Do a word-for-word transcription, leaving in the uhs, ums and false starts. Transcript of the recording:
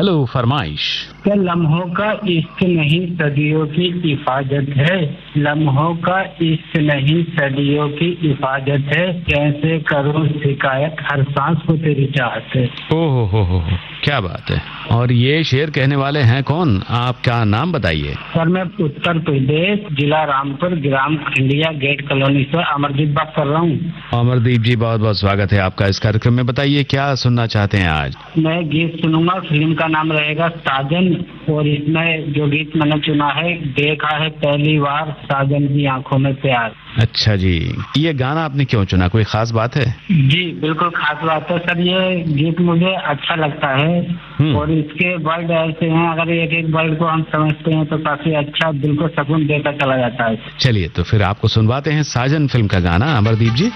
Hello, फरमाइश। क्या लम्हों का इश्क नहीं सदियों की हिफाजत है, लम्हों का इश्क नहीं सदियों की हिफाजत है, कैसे करूं शिकायत हर सांस को तेरी चाहत है। ओहो हो हो हो, क्या बात है। और ये शेर कहने वाले हैं कौन? आपका नाम बताइए। सर मैं उत्तर प्रदेश, जिला रामपुर, ग्राम खंडिया, गेट कॉलोनी से अमरदीप बात कर रहा हूँ। अमरदीप जी, बहुत बहुत स्वागत है आपका इस कार्यक्रम में। बताइए क्या सुनना चाहते हैं आज? मैं गीत सुनूंगा, फिल्म का नाम रहेगा साजन, और इसमें जो गीत मैंने चुना है, देखा है पहली बार साजन की आंखों में प्यार। अच्छा जी, ये गाना आपने क्यों चुना, कोई खास बात है? जी बिल्कुल खास बात है सर, ये गीत मुझे अच्छा लगता है और इसके वर्ड ऐसे हैं, अगर एक एक वर्ड को हम समझते हैं तो काफी अच्छा, दिल को सुकून देकर चला जाता है। चलिए तो फिर आपको सुनवाते हैं साजन फिल्म का गाना, अमरदीप जी।